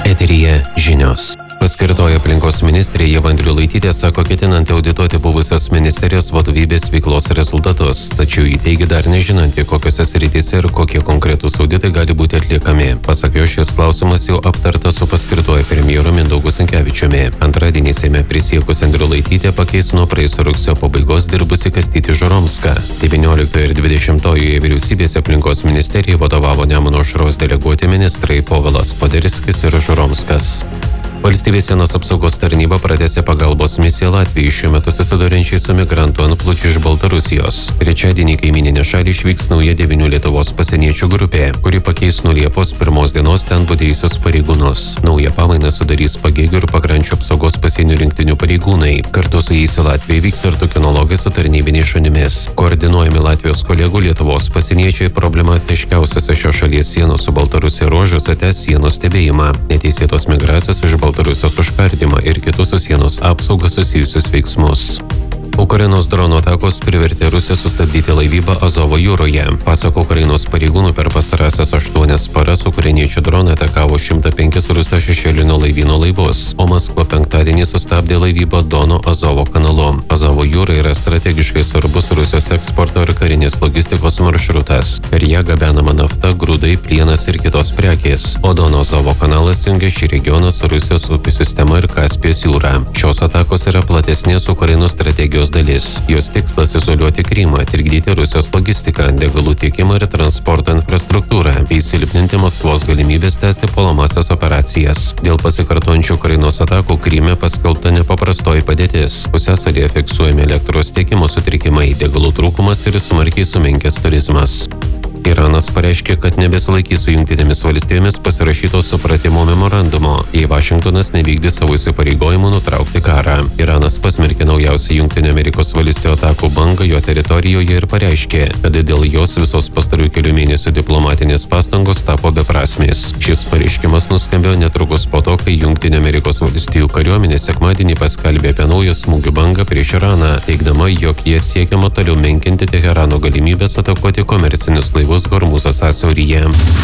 Eteryje žinios. Paskirtoji aplinkos ministrė Ieva Andriulaitytė sako, ketinanti audituoti buvusios ministerijos vadovybės veiklos rezultatus, tačiau ji teigia dar nežinanti, kokiose srityse ir kokie konkretūs auditai gali būti atliekami. Pasak jo, šis klausimas jau aptartas su paskirtoju premjeru Mindaugu Sinkevičiumi. Antradienį Seime prisiekus Andriulaitytė pakeis nuo praėjusio rugsėjo pabaigos dirbusi Kastytį Žuromską. 19 ir 20 vyriausybės aplinkos ministerijai vadovavo Nemuno aušros deleguoti ministrai Povilas Poderskis ir Žuromskas. Valstybės sienos apsaugos tarnyba pratęsė pagalbos misiją Latvijai šiuo metu susidurinčiai su migrantų antplūdžiu iš Baltarusijos. Trečiadienį kaimyninę šalį išvyks nauja 9 Lietuvos pasieniečių grupė, kuri pakeis nuo Liepos 1 dienos ten budėjusius pareigūnus. Naują pamainą sudarys Pagėgių ir Pakrančių apsaugos pasienio rinktinių pareigūnai. Kartu su jais į Latviją vyks ir kinologai su tarnybiniais šunimis. Koordinuojami Latvijos kolegų Lietuvos pasieniečiai problematiškiausiose šios šalies sienos su Baltarusija ruožuose tęs sienos stebėjimą, neteisėtos migracijos iš Baltarusijos užkardymą ir kitus su sienos apsauga susijusius veiksmus. Ukrainos dronų atakos privertė Rusiją sustabdyti laivybą Azovo jūroje. Pasak Ukrainos pareigūnų, per pastarąsias 8 paras ukrainiečių dronai atakavo 105 Rusijos šešėlinio laivyno laivus, o Maskva penktadienį sustabdė laivybą Dono Azovo kanalu. Azovo jūra yra strategiškai svarbus Rusijos eksporto ir karinės logistikos maršrutas. Per ją gabenama nafta, grūdai, plienas ir kitos prekės, o Dono Azovo kanalas jungia šį regioną su Rusijos upių sistema ir Kaspijos jūra. Šios atakos yra platesnės Ukrainos strategijos dalis. Jos tikslas izoliuoti Krymą, trikdyti Rusijos logistiką, degalų tiekimą ir transporto infrastruktūrą, bei silpninti Maskvos galimybės tęsti puolamąsias operacijas. Dėl pasikartojančių Ukrainos atakų Kryme paskelbta nepaprastoji padėtis. Pusiasalyje fiksuojami elektros tiekimo sutrikimai, degalų trūkumas ir smarkiai sumenkęs turizmas. Iranas pareiškė, kad nebesilaikys su Jungtinėmis valstijomis pasirašyto supratimo memorandumo, jei Vašingtonas nevykdys savo įsipareigojimų nutraukti karą. Iranas pasmerkė naujausią Jungtinių Amerikos valstijų atakų bangą jo teritorijoje ir pareiškė, kad dėl jos visos pastarųjų kelių mėnesių diplomatinės pastangos tapo beprasmės. Šis pareiškimas nuskambėjo netrukus po to, kai Jungtinių Amerikos valstijų kariuomenė sekmadienį paskelbė apie naują smūgių bangą prieš Iraną, teigdama, jog jie siekiama toliau menkinti Teherano galimybės atakuoti komercinius laivus Hormūzo sąsiauryje.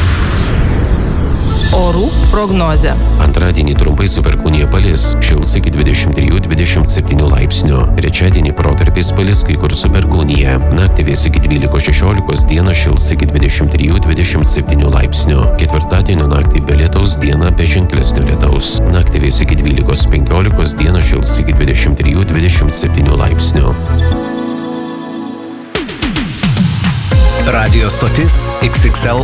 Orų prognozė. Antradienį trumpai su perkūnija palis, šils iki 23–27 laipsnių. Trečiadienį protarpiais palis, kai kur su perkūnija. Naktį vės iki 12–16, dieną šils iki 23–27 laipsnių. Ketvirtadienio naktį be lietaus, dieną be ženklesnio lietaus. Naktį vės iki 12–15, dieną šils iki 23–27 laipsnių. Radio stotis XXL